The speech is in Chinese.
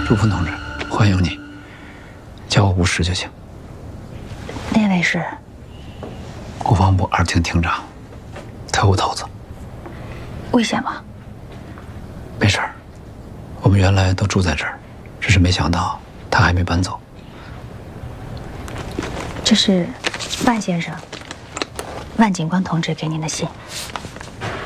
朱峰同志，欢迎你，叫我吴石就行。 那位是国防部2厅厅长，特务头子。 危险吗？ 没事儿，我们原来都住在这儿，只是没想到他还没搬走。 这是万先生、万警官同志给您的信。